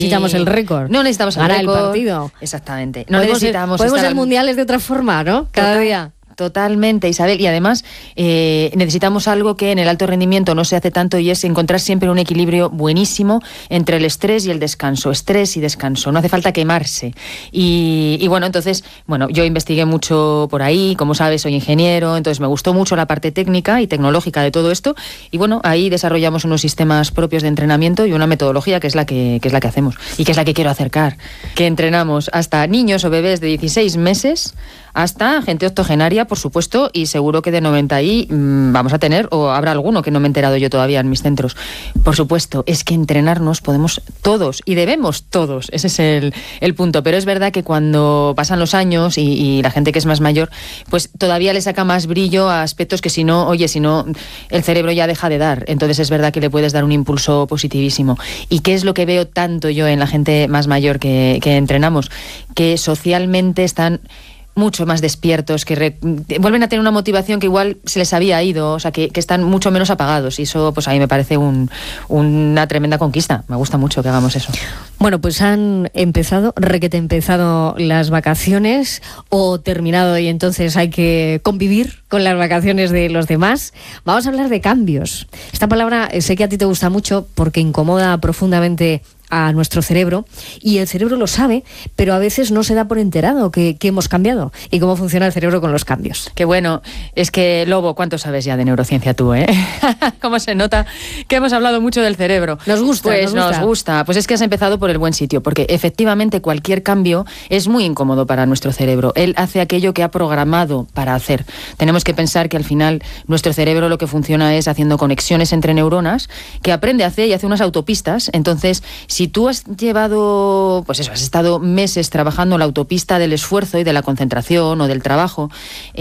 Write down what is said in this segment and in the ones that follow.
necesitamos el récord. No necesitamos el récord. Ganar el partido. Exactamente. No necesitamos podemos ser mundiales de otra forma, ¿no? Cada día. Totalmente, Isabel. Y además necesitamos algo que en el alto rendimiento no se hace tanto, y es encontrar siempre un equilibrio buenísimo entre el estrés y el descanso. Estrés y descanso. No hace falta quemarse. Y bueno, entonces, yo investigué mucho por ahí. Como sabes, soy ingeniero, entonces me gustó mucho la parte técnica y tecnológica de todo esto. Y bueno, ahí desarrollamos unos sistemas propios de entrenamiento y una metodología que es la que hacemos y que es la que quiero acercar. Que entrenamos hasta niños o bebés de 16 meses hasta gente octogenaria, por supuesto, y seguro que de 90 y vamos a tener, o habrá alguno que no me he enterado yo todavía en mis centros. Por supuesto, es que entrenarnos podemos todos y debemos todos, ese es el punto. Pero es verdad que cuando pasan los años y la gente que es más mayor, pues todavía le saca más brillo a aspectos que si no, el cerebro ya deja de dar. Entonces es verdad que le puedes dar un impulso positivísimo. ¿Y qué es lo que veo tanto yo en la gente más mayor que entrenamos? Que socialmente están mucho más despiertos, que vuelven a tener una motivación que igual se les había ido, o sea, que están mucho menos apagados, y eso pues a mí me parece una tremenda conquista. Me gusta mucho que hagamos eso. Bueno, pues han empezado las vacaciones, o terminado, y entonces hay que convivir con las vacaciones de los demás. Vamos a hablar de cambios. Esta palabra sé que a ti te gusta mucho porque incomoda profundamente a nuestro cerebro, y el cerebro lo sabe, pero a veces no se da por enterado que hemos cambiado y cómo funciona el cerebro con los cambios. Qué bueno. Es que, Lobo, ¿cuánto sabes ya de neurociencia tú, eh? ¿Cómo se nota que hemos hablado mucho del cerebro? Nos gusta. Pues es que has empezado por el buen sitio, porque efectivamente cualquier cambio es muy incómodo para nuestro cerebro. Él hace aquello que ha programado para hacer. Tenemos que pensar que al final nuestro cerebro lo que funciona es haciendo conexiones entre neuronas, que aprende a hacer y hace unas autopistas. Entonces, si tú has has estado meses trabajando en la autopista del esfuerzo y de la concentración o del trabajo,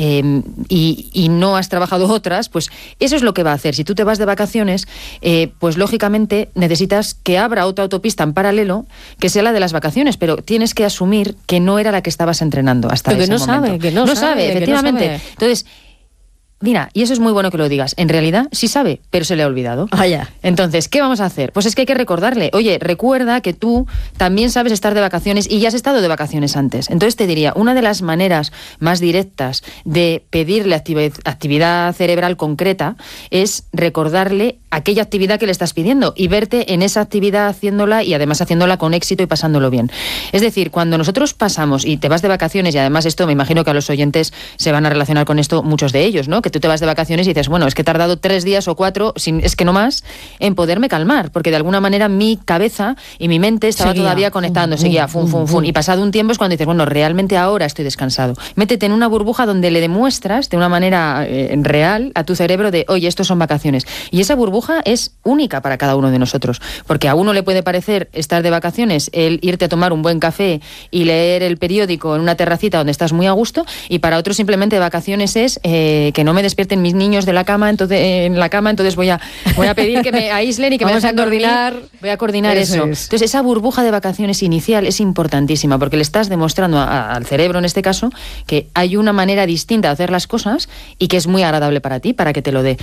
y no has trabajado otras, pues eso es lo que va a hacer. Si tú te vas de vacaciones, pues lógicamente necesitas que abra otra autopista en paralelo, que sea la de las vacaciones, pero tienes que asumir que no era la que estabas entrenando hasta ese momento. Que no sabe, efectivamente. No sabe. Entonces, mira, y eso es muy bueno que lo digas. En realidad sí sabe, pero se le ha olvidado. Entonces, ¿qué vamos a hacer? Pues es que hay que recordarle. Oye, recuerda que tú también sabes estar de vacaciones y ya has estado de vacaciones antes. Entonces te diría, una de las maneras más directas de pedirle actividad cerebral concreta es recordarle aquella actividad que le estás pidiendo y verte en esa actividad haciéndola, y además haciéndola con éxito y pasándolo bien. Es decir, cuando nosotros pasamos y te vas de vacaciones, y además esto me imagino que a los oyentes se van a relacionar con esto muchos de ellos, ¿no? Que tú te vas de vacaciones y dices, bueno, es que he tardado 3 días o 4, es que no más, en poderme calmar, porque de alguna manera mi cabeza y mi mente estaba todavía conectando, seguía fun. Y pasado un tiempo es cuando dices, bueno, realmente ahora estoy descansado. Métete en una burbuja donde le demuestras de una manera real a tu cerebro de, oye, estos son vacaciones. Y esa burbuja es única para cada uno de nosotros, porque a uno le puede parecer estar de vacaciones el irte a tomar un buen café y leer el periódico en una terracita donde estás muy a gusto, y para otros simplemente vacaciones es que no me despierten mis niños de la cama, entonces voy a pedir que me aíslen y que Vamos me dejen coordinar. Voy a coordinar eso. Entonces esa burbuja de vacaciones inicial es importantísima, porque le estás demostrando al cerebro, en este caso, que hay una manera distinta de hacer las cosas y que es muy agradable para ti, para que te lo dé.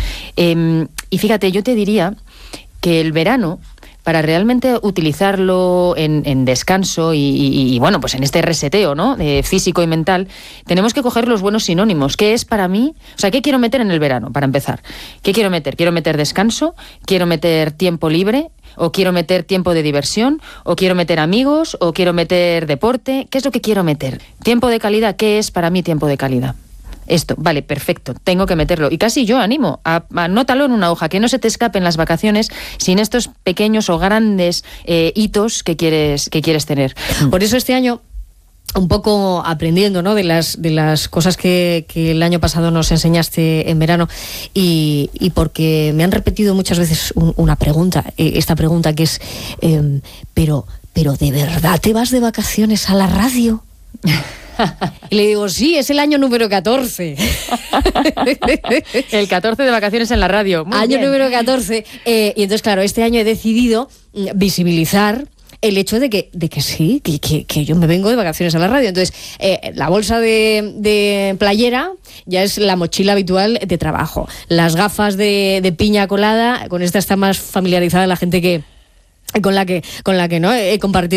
Y fíjate, yo te diría que el verano, para realmente utilizarlo en descanso y bueno, pues en este reseteo, ¿no? Físico y mental, tenemos que coger los buenos sinónimos. ¿Qué es para mí? O sea, ¿qué quiero meter en el verano, para empezar? ¿Qué quiero meter? ¿Quiero meter descanso? ¿Quiero meter tiempo libre? ¿O quiero meter tiempo de diversión? ¿O quiero meter amigos? ¿O quiero meter deporte? ¿Qué es lo que quiero meter? ¿Tiempo de calidad? ¿Qué es para mí tiempo de calidad? Esto, vale, perfecto, tengo que meterlo. Y casi yo animo, anótalo en una hoja, que no se te escapen las vacaciones sin estos pequeños o grandes hitos que quieres tener. Por eso este año, un poco aprendiendo, ¿no?, de las cosas que el año pasado nos enseñaste en verano, y porque me han repetido muchas veces una pregunta, esta pregunta que es, pero ¿de verdad te vas de vacaciones a la radio? Y le digo, sí, es el año número 14. El 14 de vacaciones en la radio. Muy año bien. Número 14. Y entonces, claro, este año he decidido visibilizar el hecho de que sí, que yo me vengo de vacaciones a la radio. Entonces, la bolsa de playera ya es la mochila habitual de trabajo. Las gafas de piña colada, con esta está más familiarizada la gente que con la que no he compartido